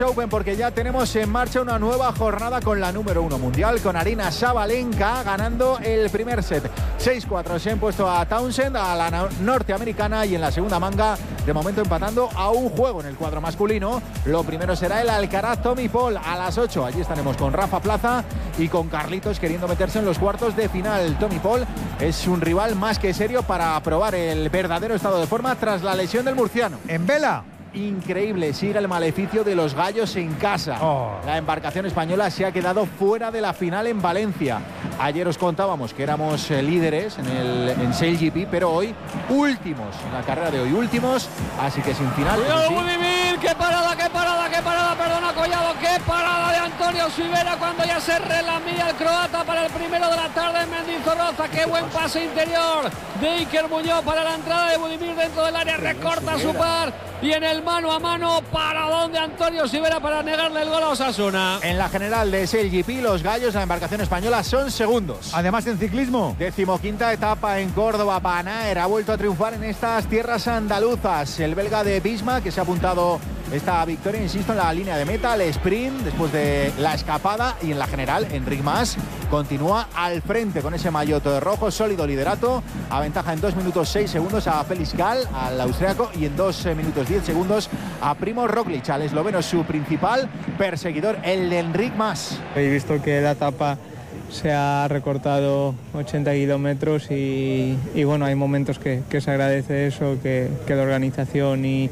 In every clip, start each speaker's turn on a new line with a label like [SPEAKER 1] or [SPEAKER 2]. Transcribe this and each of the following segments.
[SPEAKER 1] Open, porque ya tenemos en marcha una nueva jornada con la número 1 mundial, con Aryna Sabalenka ganando el primer set 6-4. Se ha impuesto a Townsend, a la norteamericana, y en la segunda manga de momento empatando a un juego en el cuadro masculino. Lo primero será el Alcaraz Tommy Paul a las 8. Allí estaremos con Rafa Plaza y con Carlitos queriendo meterse en los cuartos de final. Tommy Paul es un rival más que serio para probar el verdadero estado de forma tras la lesión del murciano.
[SPEAKER 2] En vela.
[SPEAKER 1] Increíble, sigue el maleficio de los gallos en casa. La embarcación española se ha quedado fuera de la final en Valencia. Ayer os contábamos que éramos líderes en SailGP, pero hoy últimos, en la carrera de hoy últimos, así que sin final.
[SPEAKER 3] Sí. ¡Qué parada, perdona Collado! ¡Qué parada de Antonio Silvera cuando ya se relamía el croata para el primero de la tarde en Mendizorroza! ¡Qué buen pase interior de Iker Muñoz para la entrada de Budimir dentro del área! Recorta su par y en el mano a mano paradón de Antonio Silvera para negarle el gol a Osasuna.
[SPEAKER 1] En la general de SailGP, los gallos, la embarcación española, son segundos.
[SPEAKER 2] Además, en ciclismo,
[SPEAKER 1] 15ª etapa en Córdoba. Panaer ha vuelto a triunfar en estas tierras andaluzas. El belga de Bisma, que se ha apuntado esta victoria, insisto, en la línea de meta, el sprint después de la escapada, y en la general Enric Mas continúa al frente con ese maillot de rojo, sólido liderato, aventaja en 2 minutos 6 segundos a Felix Gall, al austriaco, y en 2 minutos 10 segundos a Primož Roglič, al esloveno, su principal perseguidor, el de Enric Mas.
[SPEAKER 4] He visto que la etapa se ha recortado 80 kilómetros y bueno, hay momentos que se agradece eso, que la organización y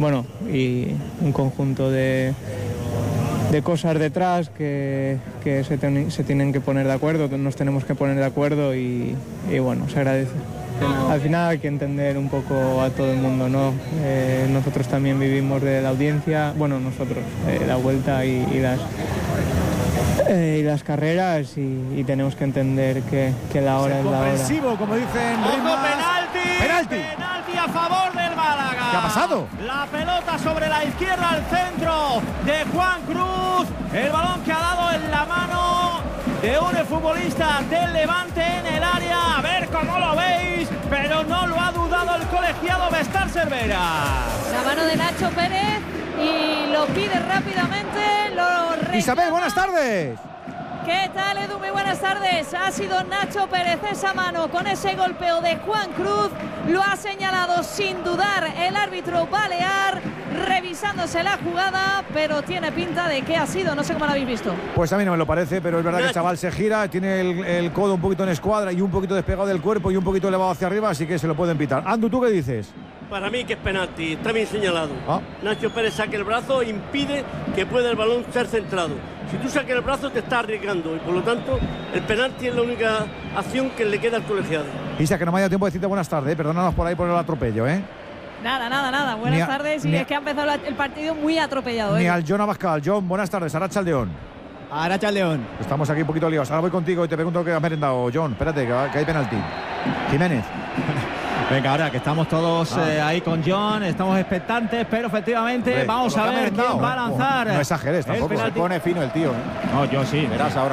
[SPEAKER 4] un conjunto de cosas detrás que se tienen que poner de acuerdo, nos tenemos que poner de acuerdo y bueno, se agradece. Al final hay que entender un poco a todo el mundo, ¿no? Nosotros también vivimos de la audiencia, la vuelta y las carreras y tenemos que entender que la hora es la hora.
[SPEAKER 2] Comprensivo, como dicen.
[SPEAKER 5] Penalti a favor del Málaga.
[SPEAKER 2] ¿Qué ha pasado?
[SPEAKER 5] La pelota sobre la izquierda al centro de Juan Cruz. El balón que ha dado en la mano de un futbolista del Levante en el área. A ver cómo lo veis, pero no lo ha dudado el colegiado Bestar Cervera.
[SPEAKER 6] La mano de Nacho Pérez y lo pide rápidamente.
[SPEAKER 2] Isabel, buenas tardes.
[SPEAKER 6] ¿Qué tal, Edu? Muy buenas tardes. Ha sido Nacho Pérez esa mano con ese golpeo de Juan Cruz. Lo ha señalado sin dudar el árbitro balear, revisándose la jugada, pero tiene pinta de que ha sido. No sé cómo lo habéis visto.
[SPEAKER 2] Pues a mí no me lo parece, pero es verdad que el chaval se gira, tiene el codo un poquito en escuadra y un poquito despegado del cuerpo y un poquito elevado hacia arriba, así que se lo pueden pitar. Andu, ¿tú qué dices?
[SPEAKER 7] Para mí que es penalti, está bien señalado. Nacho Pérez saca el brazo e impide que pueda el balón ser centrado. Si tú sacas el brazo te estás arriesgando y por lo tanto el penalti es la única acción que le queda al colegiado.
[SPEAKER 2] Isa, que no me haya tiempo de decirte buenas tardes, perdónanos por ahí por el atropello, ¿eh?
[SPEAKER 6] Nada. Buenas tardes. Y es que ha empezado el partido muy atropellado.
[SPEAKER 2] Ni al John Abascal. John, buenas tardes. Arratsaldeon.
[SPEAKER 8] Arratsaldeon.
[SPEAKER 2] Estamos aquí un poquito liados. Ahora voy contigo y te pregunto qué has merendado, John. Espérate, que hay penalti. Jiménez.
[SPEAKER 8] Venga, ahora que estamos todos ahí con John, estamos expectantes, pero efectivamente vamos a ver quién va a lanzar.
[SPEAKER 2] No exageres tampoco, se pone fino el tío.
[SPEAKER 8] No, John sí.
[SPEAKER 2] Verás ahora.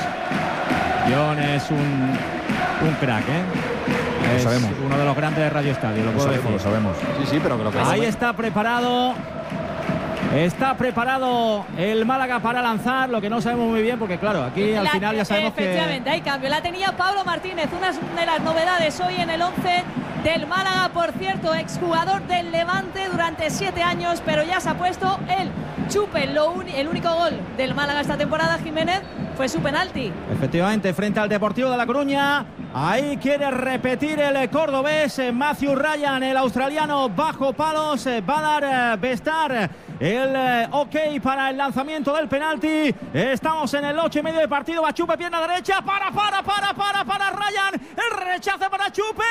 [SPEAKER 8] John es un crack, ¿eh?
[SPEAKER 2] Lo sabemos.
[SPEAKER 8] Uno de los grandes de Radio Estadio, lo puedo decir.
[SPEAKER 2] Lo sabemos. Sí, pero que lo que
[SPEAKER 8] ahí está preparado. Está preparado el Málaga para lanzar, lo que no sabemos muy bien, porque claro, aquí al final ya sabemos que...
[SPEAKER 6] Efectivamente, hay cambio. La tenía Pablo Martínez, una de las novedades hoy en el 11 del Málaga, por cierto, exjugador del Levante durante 7 años, pero ya se ha puesto el chupe. El único gol del Málaga esta temporada, Jiménez, fue su penalti.
[SPEAKER 8] Efectivamente, frente al Deportivo de La Coruña. Ahí quiere repetir el cordobés Matthew Ryan, el australiano, bajo palos. Va a dar Bestar el ok para el lanzamiento del penalti. Estamos en el 8:30 de partido. Va Chupe, pierna derecha. Para Ryan. El rechace para Chupe.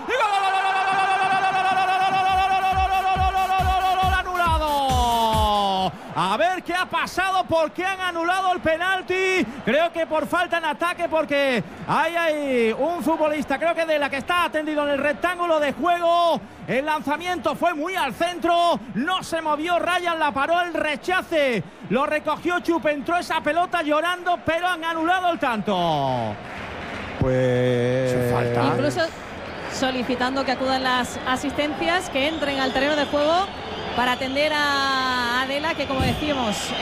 [SPEAKER 8] Anulado. A ver qué ha pasado, por qué han anulado el penalti. Creo que por falta en ataque, porque hay un futbolista, creo que de la que está atendido en el rectángulo de juego. El lanzamiento fue muy al centro, no se movió Ryan, la paró, el rechace lo recogió Chupe, entró esa pelota llorando, pero han anulado el tanto.
[SPEAKER 2] Pues falta.
[SPEAKER 6] Incluso solicitando que acudan las asistencias, que entren al terreno de juego para atender a Adela, que como decíamos